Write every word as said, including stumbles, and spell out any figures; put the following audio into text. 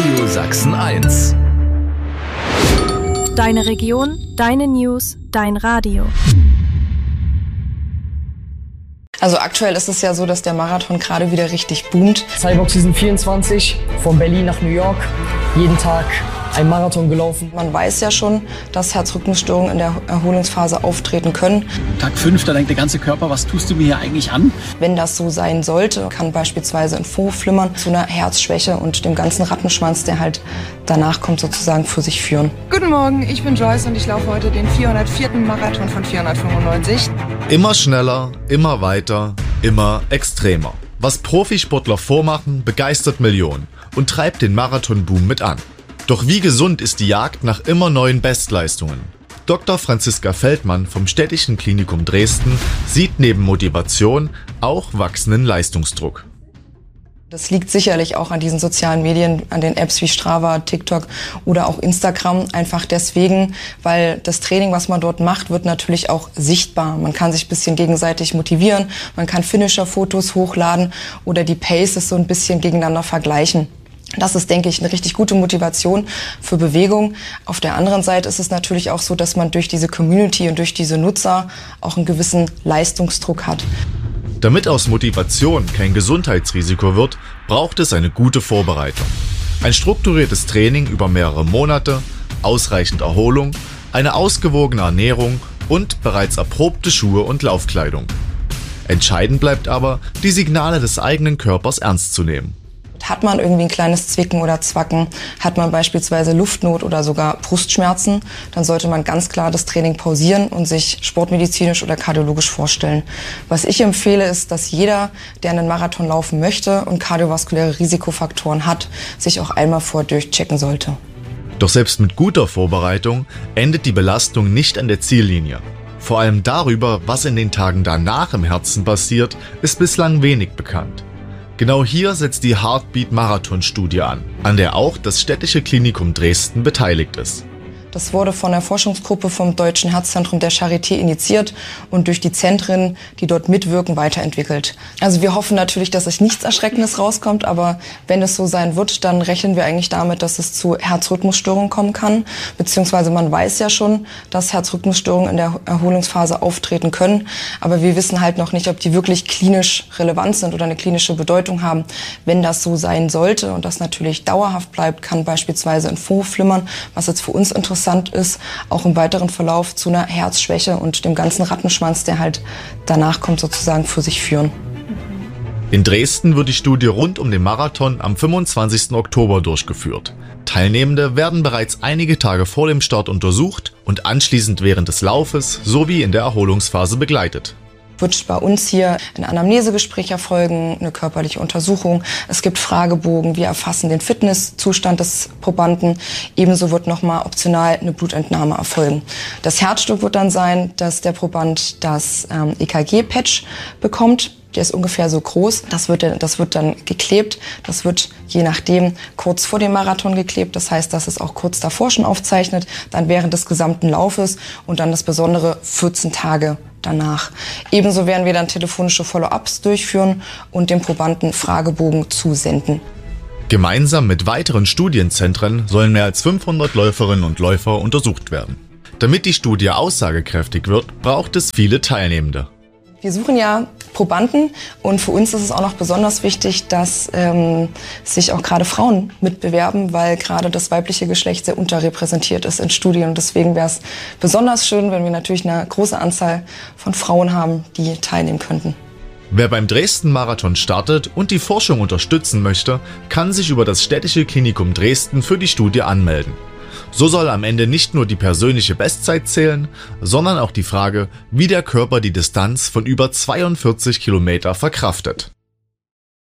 Radio Sachsen eins. Deine Region, deine News, dein Radio. Also aktuell ist es ja so, dass der Marathon gerade wieder richtig boomt. Cyborg Season vierundzwanzig, von Berlin nach New York, jeden Tag ein Marathon gelaufen. Man weiß ja schon, dass Herzrhythmusstörungen in der Erholungsphase auftreten können. Tag fünf, da denkt der ganze Körper, was tust du mir hier eigentlich an? Wenn das so sein sollte, kann beispielsweise ein Vorflimmern zu einer Herzschwäche und dem ganzen Rattenschwanz, der halt danach kommt, sozusagen für sich führen. Guten Morgen, ich bin Joyce und ich laufe heute den vierhundertvierten Marathon von vierhundertfünfundneunzig. Immer schneller, immer weiter, immer extremer. Was Profisportler vormachen, begeistert Millionen und treibt den Marathonboom mit an. Doch wie gesund ist die Jagd nach immer neuen Bestleistungen? Doktor Franziska Feldmann vom Städtischen Klinikum Dresden sieht neben Motivation auch wachsenden Leistungsdruck. Das liegt sicherlich auch an diesen sozialen Medien, an den Apps wie Strava, TikTok oder auch Instagram. Einfach deswegen, weil das Training, was man dort macht, wird natürlich auch sichtbar. Man kann sich ein bisschen gegenseitig motivieren, man kann Finisher-Fotos hochladen oder die Paces so ein bisschen gegeneinander vergleichen. Das ist, denke ich, eine richtig gute Motivation für Bewegung. Auf der anderen Seite ist es natürlich auch so, dass man durch diese Community und durch diese Nutzer auch einen gewissen Leistungsdruck hat. Damit aus Motivation kein Gesundheitsrisiko wird, braucht es eine gute Vorbereitung. Ein strukturiertes Training über mehrere Monate, ausreichend Erholung, eine ausgewogene Ernährung und bereits erprobte Schuhe und Laufkleidung. Entscheidend bleibt aber, die Signale des eigenen Körpers ernst zu nehmen. Hat man irgendwie ein kleines Zwicken oder Zwacken, hat man beispielsweise Luftnot oder sogar Brustschmerzen, dann sollte man ganz klar das Training pausieren und sich sportmedizinisch oder kardiologisch vorstellen. Was ich empfehle, ist, dass jeder, der einen Marathon laufen möchte und kardiovaskuläre Risikofaktoren hat, sich auch einmal vorher durchchecken sollte. Doch selbst mit guter Vorbereitung endet die Belastung nicht an der Ziellinie. Vor allem darüber, was in den Tagen danach im Herzen passiert, ist bislang wenig bekannt. Genau hier setzt die Heartbeat-Marathon-Studie an, an der auch das Städtische Klinikum Dresden beteiligt ist. Das wurde von der Forschungsgruppe vom Deutschen Herzzentrum der Charité initiiert und durch die Zentren, die dort mitwirken, weiterentwickelt. Also wir hoffen natürlich, dass es nichts Erschreckendes rauskommt, aber wenn es so sein wird, dann rechnen wir eigentlich damit, dass es zu Herzrhythmusstörungen kommen kann. Beziehungsweise man weiß ja schon, dass Herzrhythmusstörungen in der Erholungsphase auftreten können, aber wir wissen halt noch nicht, ob die wirklich klinisch relevant sind oder eine klinische Bedeutung haben. Wenn das so sein sollte und das natürlich dauerhaft bleibt, kann beispielsweise ein Vorflimmern, was jetzt für uns interessant ist, auch im weiteren Verlauf zu einer Herzschwäche und dem ganzen Rattenschwanz, der halt danach kommt, sozusagen für sich führen. In Dresden wird die Studie rund um den Marathon am fünfundzwanzigsten Oktober durchgeführt. Teilnehmende werden bereits einige Tage vor dem Start untersucht und anschließend während des Laufes sowie in der Erholungsphase begleitet. Wird bei uns hier ein Anamnesegespräch erfolgen, eine körperliche Untersuchung. Es gibt Fragebogen, wir erfassen den Fitnesszustand des Probanden. Ebenso wird nochmal optional eine Blutentnahme erfolgen. Das Herzstück wird dann sein, dass der Proband das ähm, E K G-Patch bekommt. Der ist ungefähr so groß. Das wird, das wird dann geklebt. Das wird je nachdem kurz vor dem Marathon geklebt. Das heißt, dass es auch kurz davor schon aufzeichnet, dann während des gesamten Laufes und dann das Besondere vierzehn Tage danach. Ebenso werden wir dann telefonische Follow-ups durchführen und dem Probanden Fragebogen zusenden. Gemeinsam mit weiteren Studienzentren sollen mehr als fünfhundert Läuferinnen und Läufer untersucht werden. Damit die Studie aussagekräftig wird, braucht es viele Teilnehmende. Wir suchen ja Probanden und für uns ist es auch noch besonders wichtig, dass ähm, sich auch gerade Frauen mitbewerben, weil gerade das weibliche Geschlecht sehr unterrepräsentiert ist in Studien. Und deswegen wäre es besonders schön, wenn wir natürlich eine große Anzahl von Frauen haben, die teilnehmen könnten. Wer beim Dresden-Marathon startet und die Forschung unterstützen möchte, kann sich über das Städtische Klinikum Dresden für die Studie anmelden. So soll am Ende nicht nur die persönliche Bestzeit zählen, sondern auch die Frage, wie der Körper die Distanz von über zweiundvierzig Kilometer verkraftet.